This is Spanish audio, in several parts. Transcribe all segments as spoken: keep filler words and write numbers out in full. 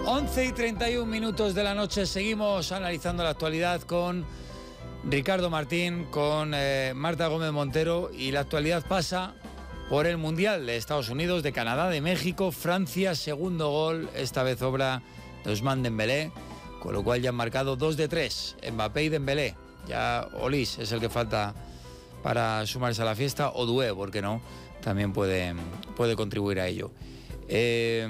once y treinta y un minutos de la noche, seguimos analizando la actualidad con Ricardo Martín, con eh, Marta Gómez Montero, y la actualidad pasa por el Mundial de Estados Unidos, de Canadá, de México, Francia, segundo gol, esta vez obra de Ousmane Dembélé, con lo cual ya han marcado dos de tres, Mbappé y Dembélé. Ya Olís es el que falta para sumarse a la fiesta, o Doué, ¿por qué no? También puede, puede contribuir a ello. Eh,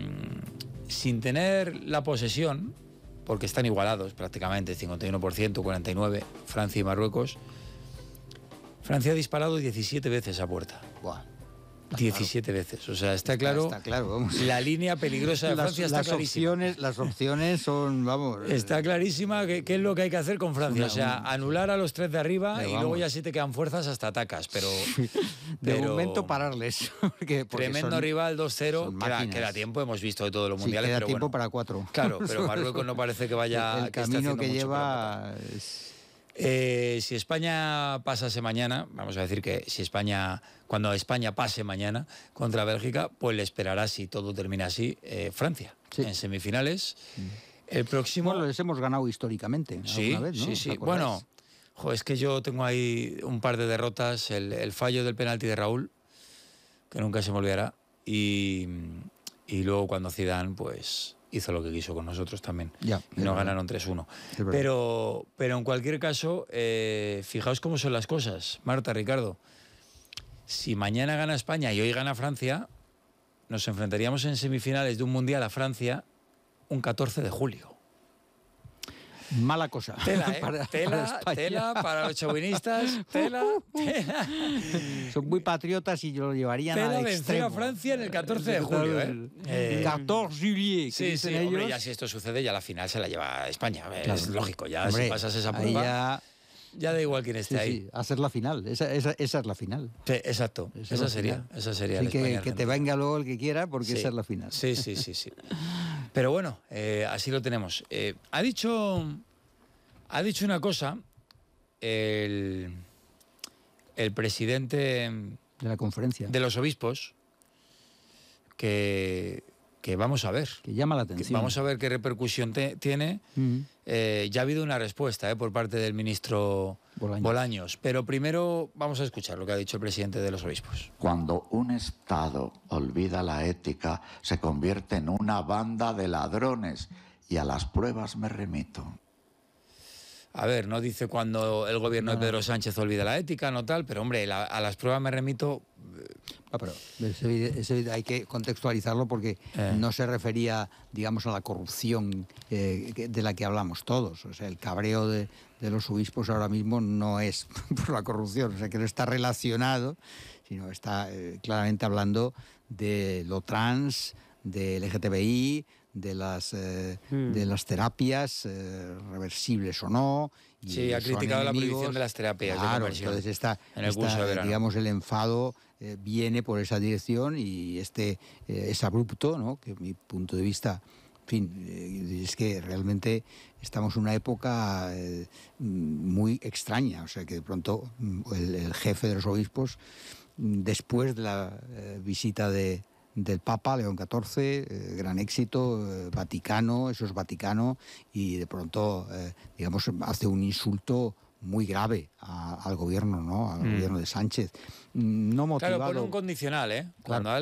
sin tener la posesión, porque están igualados prácticamente, cincuenta y uno por ciento, cuarenta y nueve por ciento, Francia y Marruecos. Francia ha disparado diecisiete veces a puerta. Buah, diecisiete claro. veces, o sea, está claro, está, está claro vamos. La línea peligrosa de las, Francia está las clarísima. Opciones, las opciones son, vamos... Está clarísima qué es lo que hay que hacer con Francia, una, o sea, una, anular a los tres de arriba, pero y vamos. Luego ya si te quedan fuerzas hasta atacas, pero... de pero momento pararles. Porque, porque tremendo son, rival, dos cero, queda, queda tiempo, hemos visto de todos los mundiales, sí, queda pero tiempo bueno, para cuatro. Claro, pero Marruecos no parece que vaya... El, el que camino que lleva... Es... Eh, si España pasase mañana, vamos a decir que si España, cuando España pase mañana contra Bélgica, pues le esperará, si todo termina así, eh, Francia, sí. en semifinales. Mm. El próximo... Bueno, les hemos ganado históricamente sí, alguna vez, ¿no? Sí, sí, bueno, jo, es que yo tengo ahí un par de derrotas, el, el fallo del penalti de Raúl, que nunca se me olvidará, y, y luego cuando Zidane, pues... hizo lo que quiso con nosotros también. Ya, y nos ganaron tres uno. Pero, pero en cualquier caso, eh, fijaos cómo son las cosas. Marta, Ricardo, si mañana gana España y hoy gana Francia, nos enfrentaríamos en semifinales de un Mundial a Francia un catorce de julio. Mala cosa. Tela, ¿eh? para, tela, para tela para los chauvinistas, tela, tela. Son muy patriotas y lo llevarían tela al vencer extremo. a Francia en el catorce de julio, ¿eh? El catorce de julio. Sí, sí, ellos. Hombre, ya si esto sucede, ya la final se la lleva a España. Claro. Es lógico, ya hombre, si pasas esa prueba, ya... ya da igual quién esté sí, ahí. Sí, hacer la final, esa, esa, esa es la final. Sí, exacto, esa, esa sería, esa sería. Sí, que, que te venga luego el que quiera, porque sí. esa es la final. Sí, sí, sí, sí. Pero bueno, eh, así lo tenemos. Eh, ha dicho... Ha dicho una cosa el, el presidente de la conferencia de los obispos que, que vamos a ver. Que llama la atención. Vamos a ver qué repercusión te, tiene. Uh-huh. Eh, ya ha habido una respuesta eh, por parte del ministro Bolaños. Bolaños. Pero primero vamos a escuchar lo que ha dicho el presidente de los obispos. Cuando un Estado olvida la ética, se convierte en una banda de ladrones, y a las pruebas me remito. A ver, no dice cuando el gobierno no. de Pedro Sánchez olvida la ética, no tal, pero hombre, la, a las pruebas me remito... Ah, pero ese, ese hay que contextualizarlo porque eh. no se refería, digamos, a la corrupción eh, de la que hablamos todos. O sea, el cabreo de, de los obispos ahora mismo no es por la corrupción, o sea, que no está relacionado, sino está eh, claramente hablando de lo trans, de L G T B I, de las eh, mm. de las terapias eh, reversibles o no. Y sí, ha criticado la prohibición de las terapias. Claro, de entonces está, en el está, curso de verano. digamos, el enfado eh, viene por esa dirección y este eh, es abrupto, ¿no? Que mi punto de vista, en fin, eh, es que realmente estamos en una época eh, muy extraña, o sea que de pronto el, el jefe de los obispos, después de la eh, visita de del Papa, León catorce, eh, gran éxito, eh, Vaticano, eso es Vaticano, y de pronto, eh, digamos, hace un insulto muy grave a, al gobierno, ¿no? Al mm. gobierno de Sánchez. No motivado... Claro, pone un condicional, ¿eh? Cuando claro.